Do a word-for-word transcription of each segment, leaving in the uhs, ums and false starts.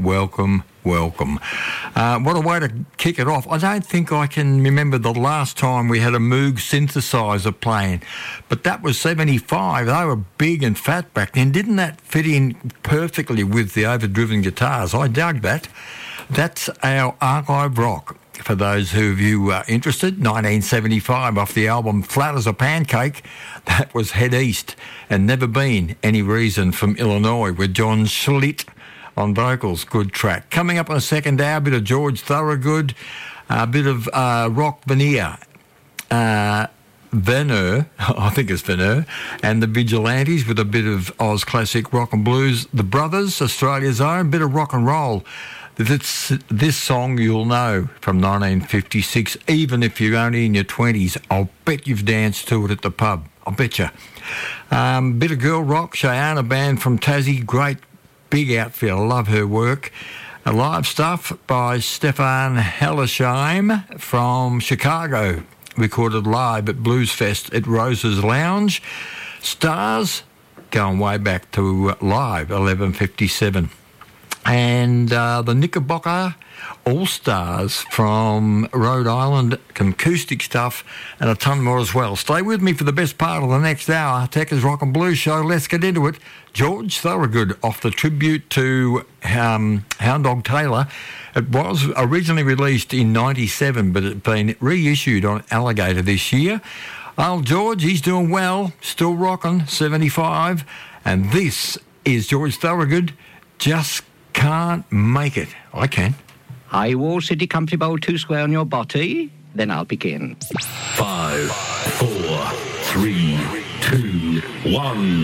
welcome, welcome. Uh, what a way to kick it off. I don't think I can remember the last time we had a Moog synthesizer playing, but that was seventy-five. They were big and fat back then. Didn't that fit in perfectly with the overdriven guitars? I dug that. That's our archive rock. For those of you uh, interested, nineteen seventy-five off the album Flat as a Pancake, that was Head East and Never Been Any Reason from Illinois with John Schlitt on vocals. Good track. Coming up on a second hour, a bit of George Thorogood, a bit of uh, Rock Veneer, uh, Veneur, I think it's Veneur, and the Vigilantes with a bit of Oz classic rock and blues. The Brothers, Australia's own, bit of rock and roll. This, this song you'll know from nineteen fifty-six, even if you're only in your twenties. I'll bet you've danced to it at the pub. I'll bet you. Um, bit of girl rock, Cheyenne, a band from Tassie, great big outfit. I love her work. A live stuff by Stefan Hellersheim from Chicago, recorded live at Blues Fest at Rose's Lounge. Stars, going way back to live, eleven fifty-seven. And uh, the Knickerbocker All-Stars from Rhode Island, acoustic stuff, and a ton more as well. Stay with me for the best part of the next hour. Tekka's Rock and Blues Show. Let's get into it. George Thorogood off the tribute to um, Hound Dog Taylor. It was originally released in ninety-seven, but it's been reissued on Alligator this year. Old George, he's doing well, still rocking, seventy-five. And this is George Thorogood, Just Can't Make It. I can. High wall, city, comfy bowl, two square on your body. Then I'll begin. Five, four, three, two, one.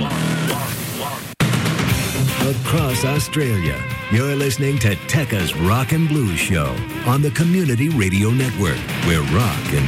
Across Australia, you're listening to Tekka's Rock and Blues Show on the Community Radio Network, where rock and